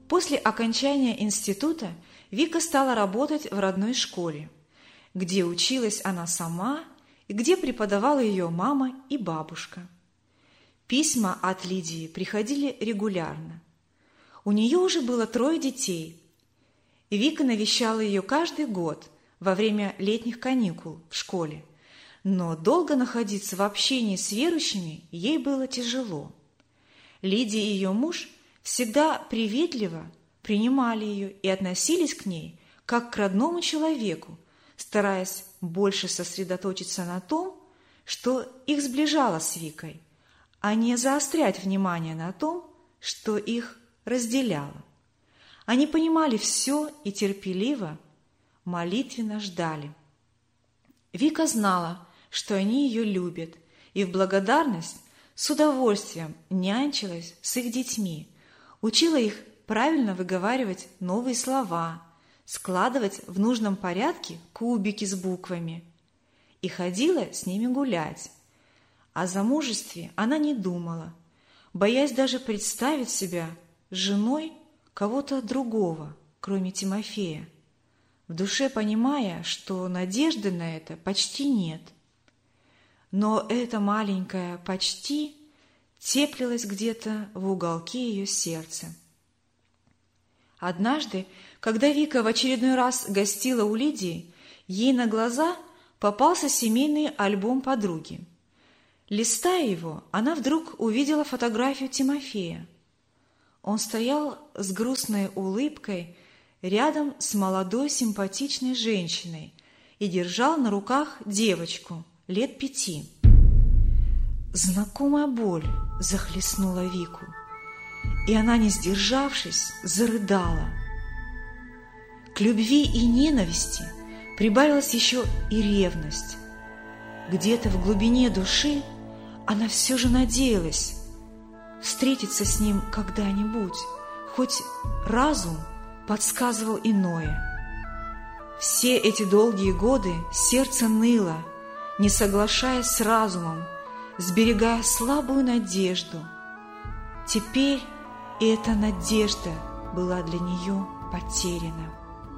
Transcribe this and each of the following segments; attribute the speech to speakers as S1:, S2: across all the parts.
S1: После окончания института Вика стала работать в родной школе, где училась она сама и где преподавала ее мама и бабушка. Письма от Лидии приходили регулярно. У нее уже было 3 детей. Вика навещала ее каждый год во время летних каникул в школе, но долго находиться в общении с верующими ей было тяжело. Лидия и ее муж всегда приветливо принимали ее и относились к ней как к родному человеку, стараясь больше сосредоточиться на том, что их сближало с Викой, а не заострять внимание на том, что их разделяло. Они понимали все и терпеливо, молитвенно ждали. Вика знала, что они ее любят, и в благодарность с удовольствием нянчилась с их детьми, учила их правильно выговаривать новые слова, складывать в нужном порядке кубики с буквами и ходила с ними гулять. О замужестве она не думала, боясь даже представить себя женой кого-то другого, кроме Тимофея, в душе понимая, что надежды на это почти нет. Но это маленькое «почти» теплилось где-то в уголке ее сердца. Однажды, когда Вика в очередной раз гостила у Лидии, ей на глаза попался семейный альбом подруги. Листая его, она вдруг увидела фотографию Тимофея. Он стоял с грустной улыбкой рядом с молодой симпатичной женщиной и держал на руках девочку лет 5. Знакомая боль захлестнула Вику, и она, не сдержавшись, зарыдала. К любви и ненависти прибавилась еще и ревность. Где-то в глубине души она все же надеялась встретиться с ним когда-нибудь, хоть разум подсказывал иное. Все эти долгие годы сердце ныло, не соглашаясь с разумом, сберегая слабую надежду. Теперь и эта надежда была для нее потеряна.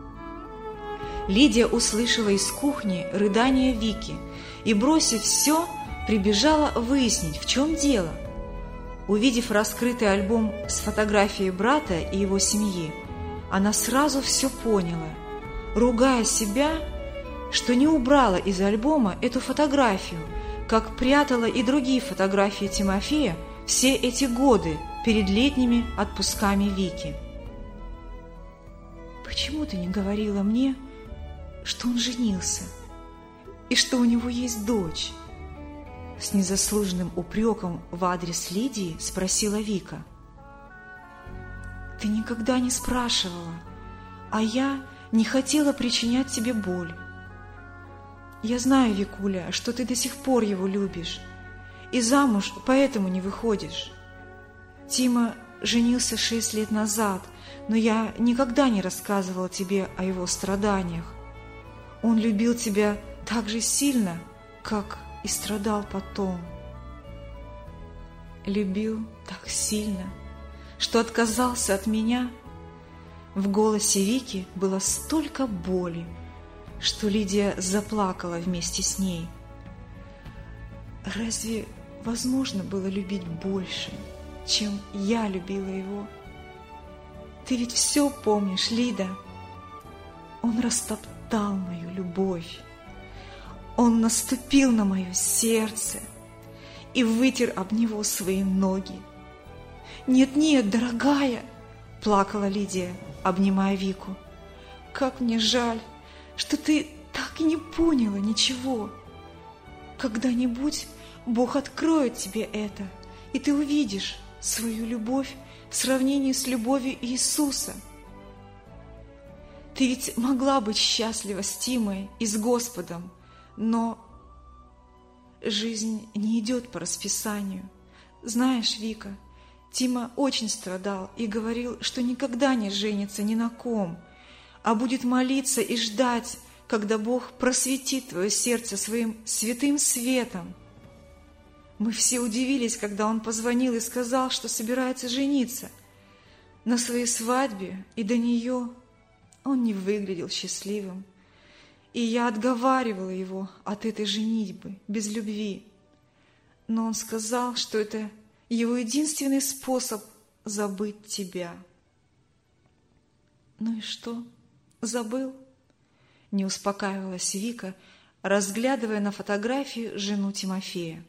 S1: Лидия услышала из кухни рыдания Вики и, бросив все, прибежала выяснить, в чем дело. Увидев раскрытый альбом с фотографией брата и его семьи, она сразу все поняла, ругая себя, что не убрала из альбома эту фотографию, как прятала и другие фотографии Тимофея все эти годы перед летними отпусками Вики. «Почему ты не говорила мне, что он женился и что у него есть дочь?» С незаслуженным упреком в адрес Лидии спросила Вика. «Ты никогда не спрашивала, а я не хотела причинять тебе боль. Я знаю, Викуля, что ты до сих пор его любишь, и замуж поэтому не выходишь. Тима женился 6 лет назад, но я никогда не рассказывала тебе о его страданиях. Он любил тебя так же сильно, как и страдал потом. Любил так сильно, что отказался от меня». В голосе Вики было столько боли, что Лидия заплакала вместе с ней. «Разве возможно было любить больше, чем я любила его? Ты ведь все помнишь, Лида. Он растоптал мою любовь. Он наступил на мое сердце и вытер об него свои ноги. Нет, дорогая!» – плакала Лидия, обнимая Вику. «Как мне жаль, что ты так и не поняла ничего. Когда-нибудь Бог откроет тебе это, и ты увидишь свою любовь в сравнении с любовью Иисуса. Ты ведь могла быть счастлива с Тимой и с Господом, но жизнь не идет по расписанию. Знаешь, Вика, Тима очень страдал и говорил, что никогда не женится ни на ком, а будет молиться и ждать, когда Бог просветит твое сердце своим святым светом. Мы все удивились, когда он позвонил и сказал, что собирается жениться. На своей свадьбе и до нее он не выглядел счастливым, и я отговаривала его от этой женитьбы без любви. Но он сказал, что это его единственный способ забыть тебя. Ну и что, забыл? Не успокаивалась Вика, разглядывая на фотографии жену Тимофея.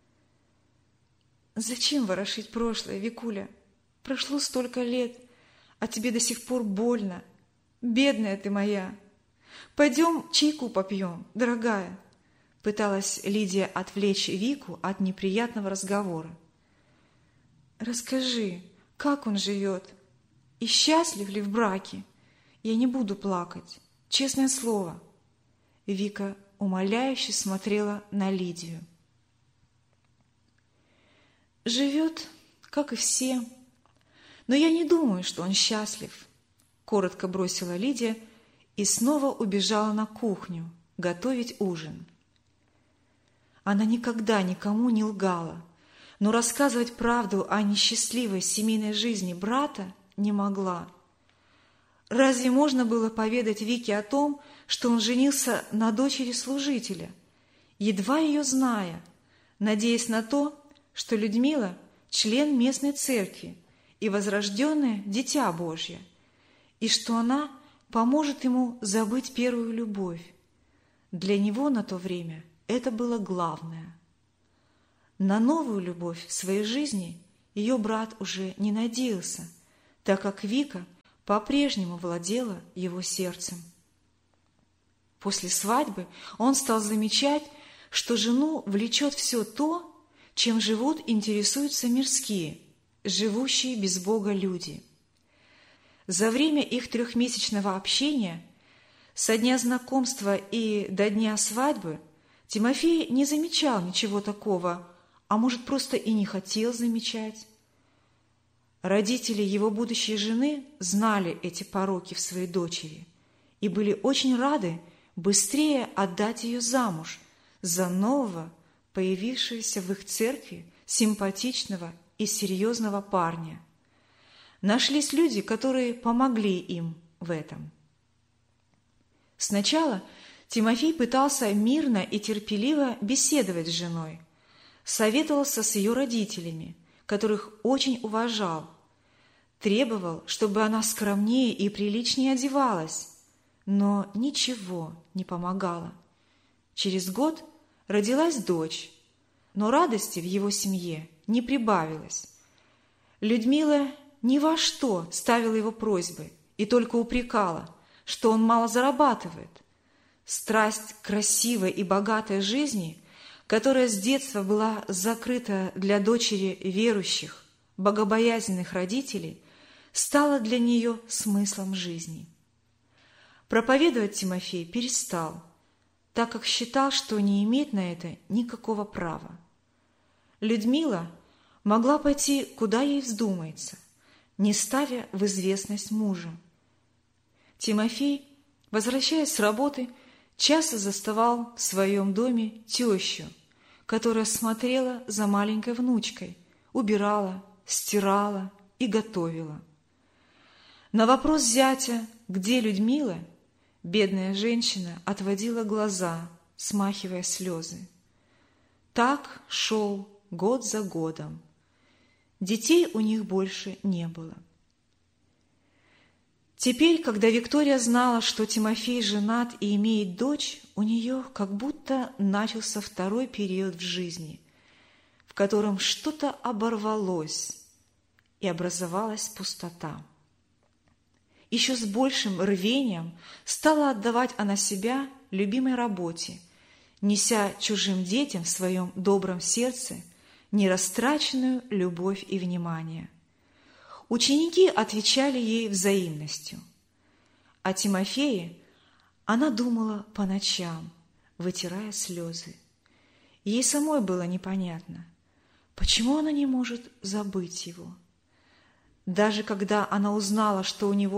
S1: Зачем ворошить прошлое, Викуля? Прошло столько лет, а тебе до сих пор больно. Бедная ты моя. Пойдем чайку попьем, дорогая. Пыталась Лидия отвлечь Вику от неприятного разговора. Расскажи, как он живет и счастлив ли в браке? Я не буду плакать, честное слово. Вика умоляюще смотрела на Лидию. Живет, как и все, но я не думаю, что он счастлив, коротко бросила Лидия и снова убежала на кухню готовить ужин. Она никогда никому не лгала, но рассказывать правду о несчастливой семейной жизни брата не могла. Разве можно было поведать Вике о том, что он женился на дочери служителя, едва ее зная, надеясь на то, что Людмила – член местной церкви и возрожденное Дитя Божье, и что она поможет ему забыть первую любовь. Для него на то время это было главное. На новую любовь в своей жизни ее брат уже не надеялся, так как Вика по-прежнему владела его сердцем. После свадьбы он стал замечать, что жену влечет все то, чем живут и интересуются мирские, живущие без Бога люди. За время их 3-месячного общения, со дня знакомства и до дня свадьбы, Тимофей не замечал ничего такого, а может, просто и не хотел замечать. Родители его будущей жены знали эти пороки в своей дочери и были очень рады быстрее отдать ее замуж за нового, появившегося в их церкви симпатичного и серьезного парня. Нашлись люди, которые помогли им в этом. Сначала Тимофей пытался мирно и терпеливо беседовать с женой, советовался с ее родителями, которых очень уважал, требовал, чтобы она скромнее и приличнее одевалась, но ничего не помогало. Через год родилась дочь, но радости в его семье не прибавилось. Людмила ни во что ставила его просьбы и только упрекала, что он мало зарабатывает. Страсть к красивой и богатой жизни, которая с детства была закрыта для дочери верующих, богобоязненных родителей, стала для нее смыслом жизни. Проповедовать Тимофей перестал, так как считал, что не имеет на это никакого права. Людмила могла пойти, куда ей вздумается, не ставя в известность мужа. Тимофей, возвращаясь с работы, часто заставал в своем доме тещу, которая смотрела за маленькой внучкой, убирала, стирала и готовила. На вопрос зятя, где Людмила, бедная женщина отводила глаза, смахивая слезы. Так шел год за годом. Детей у них больше не было. Теперь, когда Виктория знала, что Тимофей женат и имеет дочь, у нее как будто начался второй период в жизни, в котором что-то оборвалось и образовалась пустота. Еще с большим рвением стала отдавать она себя любимой работе, неся чужим детям в своем добром сердце нерастраченную любовь и внимание. Ученики отвечали ей взаимностью. О Тимофее она думала по ночам, вытирая слезы. Ей самой было непонятно, почему она не может забыть его. Даже когда она узнала, что у него